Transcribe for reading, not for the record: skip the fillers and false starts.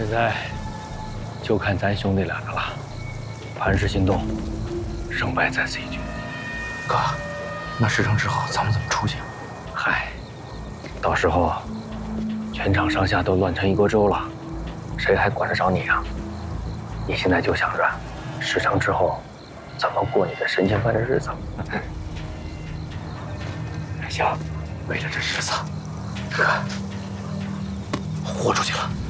现在就看咱兄弟俩的了。磐石行动，胜败在此一举。 哥，那事成之后咱们怎么出去？ 嗨，到时候全场上下都乱成一锅粥了，谁还管得着你啊？你现在就想着事成之后怎么过你的神仙般的日子。 行，为了这日子，哥，豁出去了。